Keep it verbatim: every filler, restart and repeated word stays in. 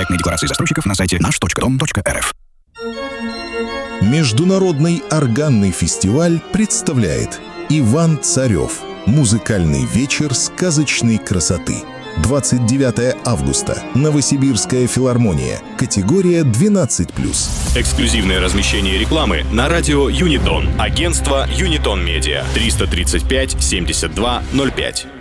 Проектные декларации застройщиков на сайте наш точка дом точка эр эф. Международный органный фестиваль представляет Иван Царев. Музыкальный вечер сказочной красоты. двадцать девятого августа. Новосибирская филармония. Категория двенадцать плюс. Эксклюзивное размещение рекламы на радио Юнитон. Агентство Юнитон Медиа. триста тридцать пять семьдесят два ноль пять.